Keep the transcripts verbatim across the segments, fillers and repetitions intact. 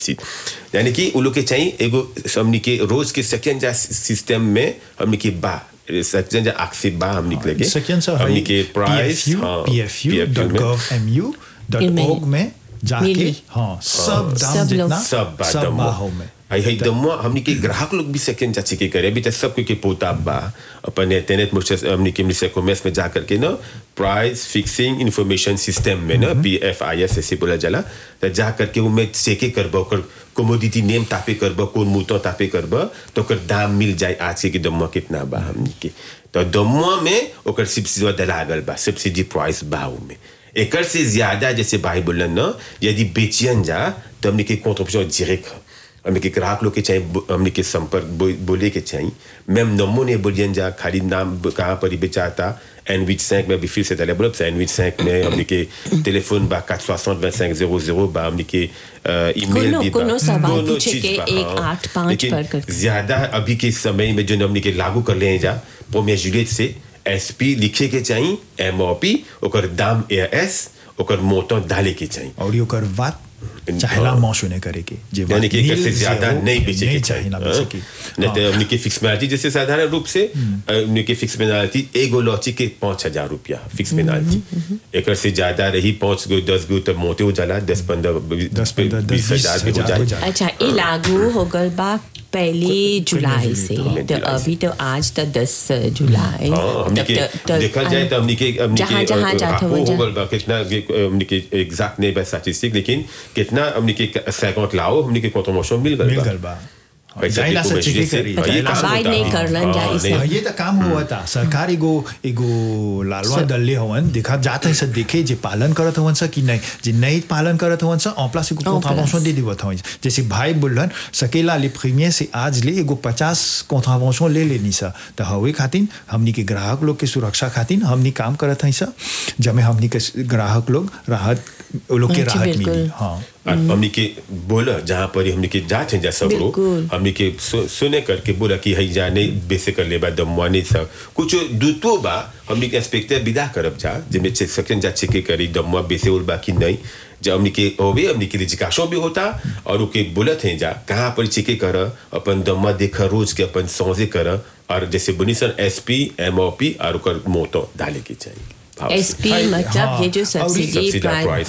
यानी कि उन लोग के चाहिए एगो हमनी के रोज के सेकेंड जा सिस्टम में हमनी के बा सेकेंड जा आक्सी बा हमनी के लगे हमनी के प्राइस पी F U dot gov M U dot org में जाके हाँ सब दाम जितना सब सब बाहों में आई है दमवा हमनी के ग्राहक लोग भी सेकेंड जा चेक करे अभी तक सब के पोता बा अपन इंटरनेट मुझसे हमनी के मिसे कॉमर्स में जा करके ना प्राइस फिक्सिंग इंफॉर्मेशन सिस्टम में ना पी एफ आई एस ऐसे बोला जाला तो जा करके वो में चेक करबो कर कमोडिटी नेम तापे करबो कौन मूतो तापे करबो तो कर दाम मिल जाए आज के दमवा कितना बा हमनी के तो दमवा में ओकर सब्सिडी दलागल बा सब्सिडी प्राइस बा में एकर से ज्यादा जैसे भाई बोलन ना यदि बेचियन जा तो हमनी के कंट्रीब्यूशन डायरेक्ट हमने के ग्राहक लोग के चाहिए हमने के संपर्क बोले के चाहिए मैम नमो ने बोलियन जा खाली नाम कहाँ पर ही बेचाता एनविच cinq में भी फिर से तले बोलब एनविच cinq में हमने के टेलीफोन बा quatre soixante vingt-cinq zéro zéro बा हमने के ईमेल भी बा कोनो सवाल पूछे के एक आठ पाँच पर कर ज्यादा अभी के समय में जो हमने के लागू कर ले जा premier जुillet से एसपी लिखे के चाहिए एमओपी ओकर दाम एएस ओकर मोटो डाले के चाहिए और ओकर बात चाहेला मौसू ने करे के जे यानी कि कैसे ज्यादा नहीं बेचे के चाहिए ना बेचे की नहीं तो हमने के फिक्स पेनाल्टी जैसे साधारण रूप से हमने के फिक्स पेनाल्टी एगो लॉची के पाँच हजार रुपया फिक्स पेनाल्टी एक से ज्यादा रही पाँच गो दस गो तब मोटे हो जाला दस पंद्रह दस पंद्रह बीस हजार भी हो जाए अच्छा ये लागू हो गल बा पहली जुलाई से तो अभी तो आज तो दस जुलाई देखा जाए तो हमने के जहाँ जहाँ जाते हो गल बा कितना हमने के एग्जैक्ट नहीं बस स्टैटिस्टिक लेकिन कितना हमने के cinquante लाओ हमने के कंट्रीब्यूशन मिल गल मिल गल बा जाइला से चेक करी अबाइड नहीं करलन जा इसे ये तो काम हुआ था सरकार एगो एगो लालवा दल्ले हवन देखा जाता है सब देखे जे पालन करत हवन सा कि नहीं जे नहीं पालन करत हवन सा en place एगो कंट्रीब्यूशन दे दिवत हवन जैसे भाई बोलन सकेला ले प्रीमियर से आज ले एगो पचास कंट्रीब्यूशन ले लेनी सा तो हवे खातिर हमनी के ग्राहक लोग के सुरक्षा खातिर हमनी काम करत हई सा जब हमनी के ग्राहक लोग राहत लोग के राहत मिली हां हमनी के बोला जहाँ पर हमनी के जाते हैं जैसा लोग हमनी के सुने करके बोला कि हई जाने बेसे कर ले बा दमवाने सब कुछ दूतो बा हमनी के इंस्पेक्टर विदा करब जा जिसमें चेक सेकंड जा चेक करी दमवा बेसे और बाकी नहीं जब हमनी के होवे हमनी के रजिस्ट्रेशन भी होता और ओके बोलत हैं जा कहाँ पर चेक कर अपन दमवा देखा रोज के अपन सौजे कर और जैसे बनीसन एसपी एमओपी और ओकर मोटो डाले के चाहिए एसपी मतलब ये जो सब्सिडी प्राइस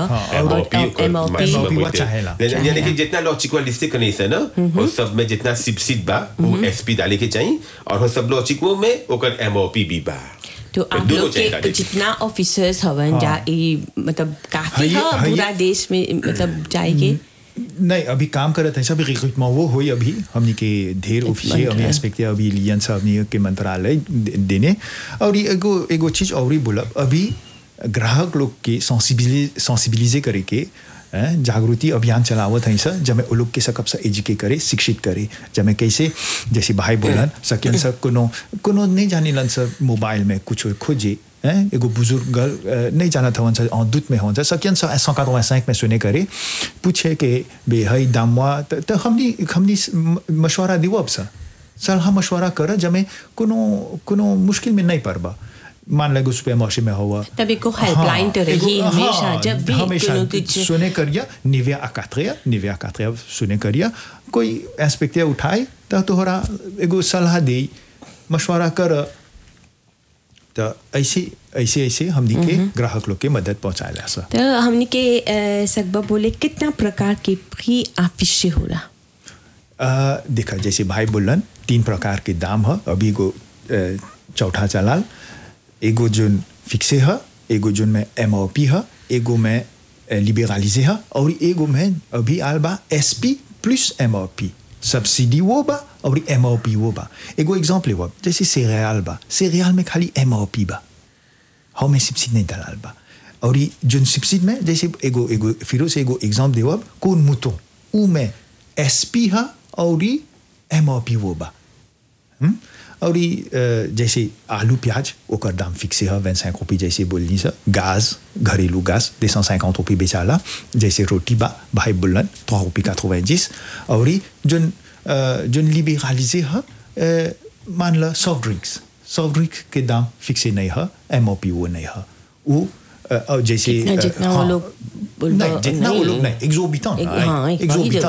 और एमओपी यानी कि जितना लॉजिक वाला लिस्ट करने से ना वो सब में जितना सब्सिडी बा वो एसपी डाले के चाहिए और वो सब लॉजिक वो में ओकर एमओपी भी बा तो आप लोग के जितना ऑफिसर्स हवन जा मतलब काफी है पूरा देश में मतलब जाएंगे नहीं अभी काम करत है सब रिक्रूटमेंट वो हुई अभी हमनी के ढेर ऑफिसर हमनी एक्सपेक्ट अभी लियन सब हमनी के मंत्रालय देने और एगो एगो चीज और ही बोला अभी ग्राहक लोग के सेंसिबिलिजे करे के जागृति अभियान चलावत है सर जब वो लोग के सकब से एजुकेट करे शिक्षित करे जब कैसे जैसे भाई बोलन सकियन सब कोनो कोनो नहीं जाने लन सर मोबाइल में कुछ खोजे एगो बुजुर्ग नहीं जाना था वंशा दूत में हो जा सकियन सौ सौ quatre-vingt-cinq में सुने करे पूछे के बे हई दामवा तो हमनी हमनी मशवरा दिवो अब सर सलाह मशवरा कर जमे कोनो कोनो मुश्किल में नहीं पड़बा मान लगे सुपर मार्केट में हुआ तभी को हेल्पलाइन तो रही हमेशा जब भी हमेशा सुने करिया निविया अकात्रिया निविया अकात्रिया सुने करिया कोई इंस्पेक्टर उठाए तो तोहरा एगो सलाह दे मशवरा कर तो ऐसे ऐसे ऐसे हमनी के ग्राहक लोग के मदद पहुंचाएला सा तो हमनी के सकबा बोले कितना प्रकार के प्री आफिशे होला देखा जैसे भाई बोलन तीन प्रकार के दाम है अभी एगो चौथा चलाल एगो जोन फिक्से है एगो जोन में एमओपी है एगो में लिबरलाइजे है और एगो में अभी आल बा एसपी प्लस एमओपी सब्सिडी वो बा और एमओपी वो बा एगो एग्जांपल वो जैसे सेरियल बा सेरियल में खाली एमओपी बा हम सब्सिडी नहीं डाल बा और जोन सब्सिडी में जैसे एगो एगो फिर से एगो एग्जांपल देव कौन मुतो उ में एसपी है और एमओपी वो बा और जैसे आलू प्याज ओकर दाम फिक्से है vingt-cinq रुपये जैसे बोलनी सा गैस घरेलू गैस deux cent cinquante रुपये बेचाला जैसे रोटी बा भाई बोलन trois रुपये quatre-vingt-dix और जोन जोन लिबरलाइजे है मान ला सॉफ्ट ड्रिंक्स सॉफ्ट ड्रिंक्स के दाम फिक्से नहीं है एमओपी वो नहीं है वो अ, जैसे जितना अ, जितना वो हाँ, लोग नहीं जितना वो लोग नहीं exorbitant एक- हाँ, हाँ, एक exorbitant